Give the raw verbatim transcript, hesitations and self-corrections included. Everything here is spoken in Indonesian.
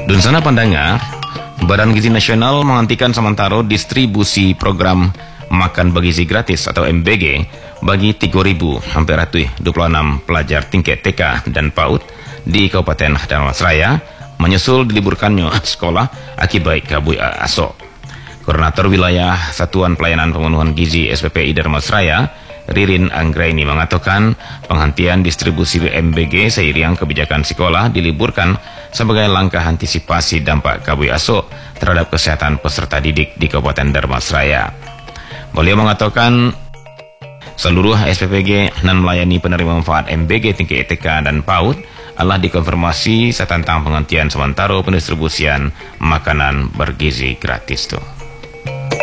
Dan sana pandangan, Badan Gizi Nasional menghentikan sementara distribusi program makan bergizi gratis atau M B G bagi tiga ribu hampir dua puluh enam pelajar tingkat T K dan PAUD di Kabupaten Dharmasraya menyusul diliburkannya sekolah akibat kabut asap. Koordinator Wilayah Satuan Pelayanan Pemenuhan Gizi S P P I Dharmasraya, Ririn Anggraini mengatakan penghentian distribusi M B G seiring kebijakan sekolah diliburkan sebagai langkah antisipasi dampak kabut asap terhadap kesehatan peserta didik di Kabupaten Dharmasraya. Beliau mengatakan seluruh S P P G yang melayani penerima manfaat M B G tingkat T K dan PAUD adalah dikonfirmasi tentang penghentian sementara pendistribusian makanan bergizi gratis tuh.